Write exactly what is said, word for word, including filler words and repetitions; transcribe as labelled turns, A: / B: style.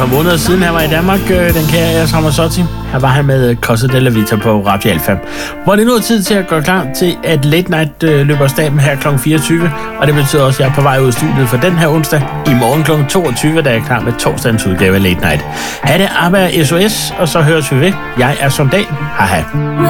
A: måneder siden, han var i Danmark, den kære Eros Ramazzotti. Her var han med Cosa della Vita på Radio Alfa. Hvor det nu er tid til at gå klar til, at Late Night løber af staben her klokken fireogtyve. Og det betyder også, at jeg er på vej ud af studiet for den her onsdag. I morgen klokken toogtyve, da jeg er klar med torsdagens udgave af Late Night. Ha' det, ABBA S O S, og så høres vi ved. Jeg er som dag. Hej hej.